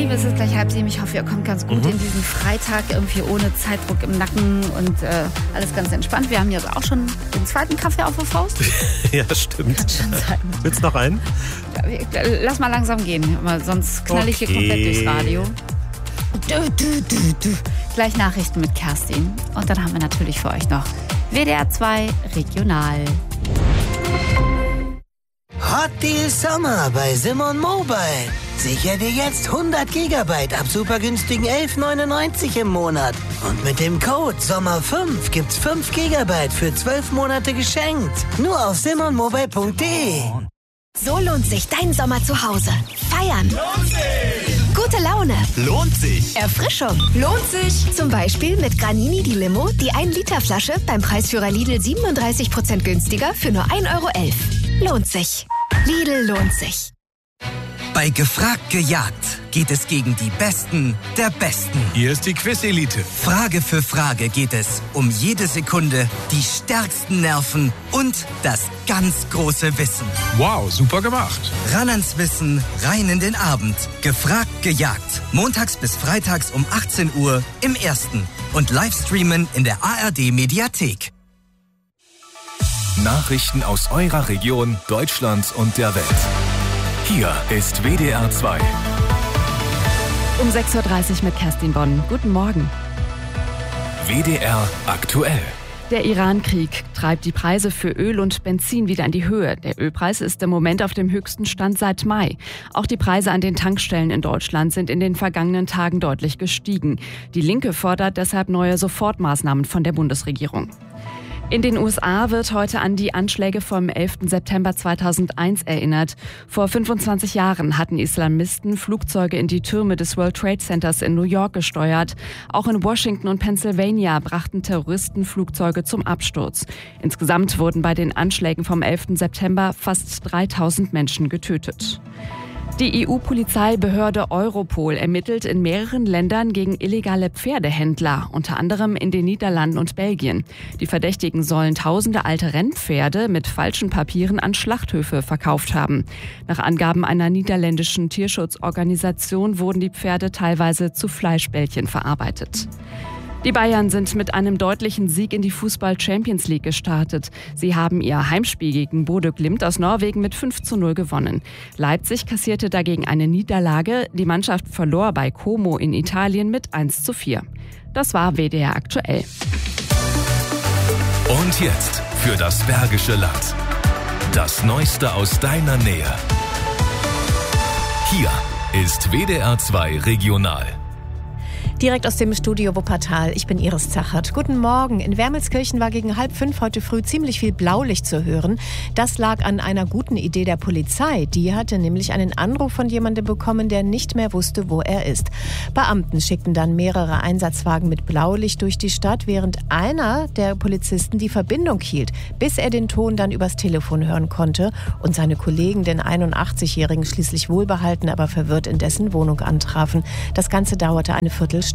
7, es ist gleich 6:30. Ich hoffe, ihr kommt ganz gut in diesen Freitag, irgendwie ohne Zeitdruck im Nacken und alles ganz entspannt. Wir haben jetzt auch schon den zweiten Kaffee auf der Faust. Ja, stimmt. Kann schon sein. Willst du noch einen? Lass mal langsam gehen, sonst knall ich hier komplett durchs Radio. Gleich Nachrichten mit Kerstin. Und dann haben wir natürlich für euch noch WDR 2 Regional. Hot Deal Sommer bei Simon Mobile. Sicher dir jetzt 100 Gigabyte ab super günstigen 11,99 im Monat. Und mit dem Code SOMMER5 gibt's 5 Gigabyte für 12 Monate geschenkt. Nur auf simonmobile.de. So lohnt sich dein Sommer zu Hause. Feiern. Lohnt sich. Gute Laune. Lohnt sich. Erfrischung. Lohnt sich. Zum Beispiel mit Granini die Limo, die 1-Liter-Flasche beim Preisführer Lidl 37% günstiger für nur 1,11 €. Lohnt sich. Lidl lohnt sich. Bei Gefragt gejagt geht es gegen die Besten der Besten. Hier ist die Quiz-Elite. Frage für Frage geht es um jede Sekunde, die stärksten Nerven und das ganz große Wissen. Wow, super gemacht. Ran ans Wissen, rein in den Abend. Gefragt gejagt. Montags bis freitags um 18 Uhr im Ersten. Und Livestreamen in der ARD-Mediathek. Nachrichten aus eurer Region, Deutschlands und der Welt. Hier ist WDR 2. Um 6:30 Uhr mit Kerstin Bonn. Guten Morgen. WDR aktuell. Der Iran-Krieg treibt die Preise für Öl und Benzin wieder in die Höhe. Der Ölpreis ist im Moment auf dem höchsten Stand seit Mai. Auch die Preise an den Tankstellen in Deutschland sind in den vergangenen Tagen deutlich gestiegen. Die Linke fordert deshalb neue Sofortmaßnahmen von der Bundesregierung. In den USA wird heute an die Anschläge vom 11. September 2001 erinnert. Vor 25 Jahren hatten Islamisten Flugzeuge in die Türme des World Trade Centers in New York gesteuert. Auch in Washington und Pennsylvania brachten Terroristen Flugzeuge zum Absturz. Insgesamt wurden bei den Anschlägen vom 11. September fast 3000 Menschen getötet. Die EU-Polizeibehörde Europol ermittelt in mehreren Ländern gegen illegale Pferdehändler, unter anderem in den Niederlanden und Belgien. Die Verdächtigen sollen tausende alte Rennpferde mit falschen Papieren an Schlachthöfe verkauft haben. Nach Angaben einer niederländischen Tierschutzorganisation wurden die Pferde teilweise zu Fleischbällchen verarbeitet. Die Bayern sind mit einem deutlichen Sieg in die Fußball-Champions League gestartet. Sie haben ihr Heimspiel gegen Bodø Glimt aus Norwegen mit 5:0 gewonnen. Leipzig kassierte dagegen eine Niederlage. Die Mannschaft verlor bei Como in Italien mit 1:4. Das war WDR aktuell. Und jetzt für das Bergische Land. Das Neueste aus deiner Nähe. Hier ist WDR 2 Regional. Direkt aus dem Studio Wuppertal. Ich bin Iris Zachert. Guten Morgen. In Wermelskirchen war gegen 4:30 heute früh ziemlich viel Blaulicht zu hören. Das lag an einer guten Idee der Polizei. Die hatte nämlich einen Anruf von jemandem bekommen, der nicht mehr wusste, wo er ist. Beamten schickten dann mehrere Einsatzwagen mit Blaulicht durch die Stadt, während einer der Polizisten die Verbindung hielt, bis er den Ton dann übers Telefon hören konnte und seine Kollegen, den 81-Jährigen, schließlich wohlbehalten, aber verwirrt in dessen Wohnung antrafen. Das Ganze dauerte eine Viertelstunde.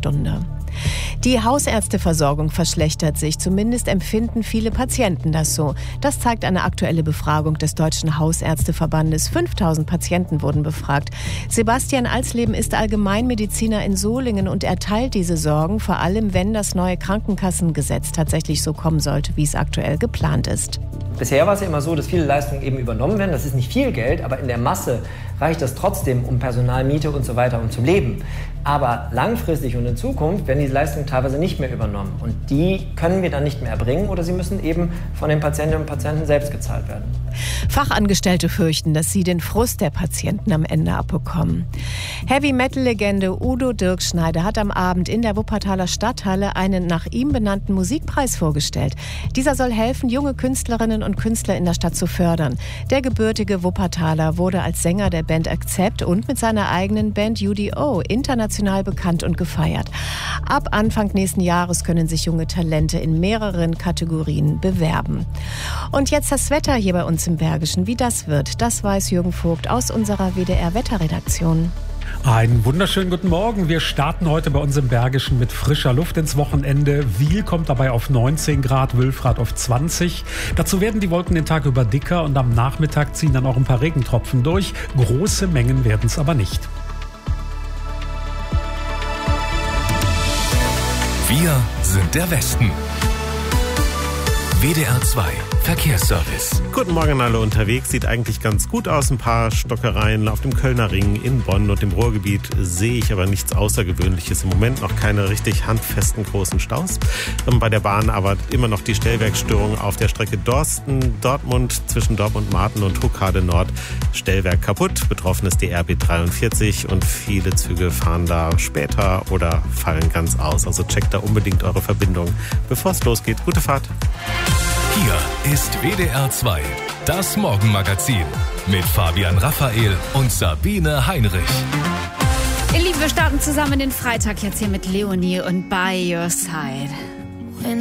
Die Hausärzteversorgung verschlechtert sich. Zumindest empfinden viele Patienten das so. Das zeigt eine aktuelle Befragung des Deutschen Hausärzteverbandes. 5000 Patienten wurden befragt. Sebastian Alsleben ist Allgemeinmediziner in Solingen und er teilt diese Sorgen, vor allem wenn das neue Krankenkassengesetz tatsächlich so kommen sollte, wie es aktuell geplant ist. Bisher war es ja immer so, dass viele Leistungen eben übernommen werden. Das ist nicht viel Geld, aber in der Masse reicht das trotzdem, um Personal, Miete und so weiter, um zu leben. Aber langfristig und in Zukunft werden diese Leistungen teilweise nicht mehr übernommen. Und die können wir dann nicht mehr erbringen oder sie müssen eben von den Patientinnen und Patienten selbst gezahlt werden. Fachangestellte fürchten, dass sie den Frust der Patienten am Ende abbekommen. Heavy-Metal-Legende Udo Dirkschneider hat am Abend in der Wuppertaler Stadthalle einen nach ihm benannten Musikpreis vorgestellt. Dieser soll helfen, junge Künstlerinnen und Künstler in der Stadt zu fördern. Der gebürtige Wuppertaler wurde als Sänger der Band Accept und mit seiner eigenen Band UDO international bekannt und gefeiert. Ab Anfang nächsten Jahres können sich junge Talente in mehreren Kategorien bewerben. Und jetzt das Wetter hier bei uns im Bergischen. Wie das wird, das weiß Jürgen Vogt aus unserer WDR-Wetterredaktion. Einen wunderschönen guten Morgen. Wir starten heute bei uns im Bergischen mit frischer Luft ins Wochenende. Wiel kommt dabei auf 19 Grad, Wülfrath auf 20. Dazu werden die Wolken den Tag über dicker und am Nachmittag ziehen dann auch ein paar Regentropfen durch. Große Mengen werden es aber nicht. Wir sind der Westen. WDR 2 Verkehrsservice. Guten Morgen alle unterwegs. Sieht eigentlich ganz gut aus. Ein paar Stockereien auf dem Kölner Ring, in Bonn und im Ruhrgebiet sehe ich aber nichts Außergewöhnliches. Im Moment noch keine richtig handfesten großen Staus. Bei der Bahn aber immer noch die Stellwerkstörung auf der Strecke Dorsten-Dortmund zwischen Dortmund-Marten und Huckade Nord. Stellwerk kaputt. Betroffen ist die RB 43 und viele Züge fahren da später oder fallen ganz aus. Also checkt da unbedingt eure Verbindung, bevor es losgeht. Gute Fahrt. Hier ist WDR 2, das Morgenmagazin mit Fabian Raphael und Sabine Heinrich. Ihr Lieben, wir starten zusammen den Freitag jetzt hier mit Leonie und By Your Side.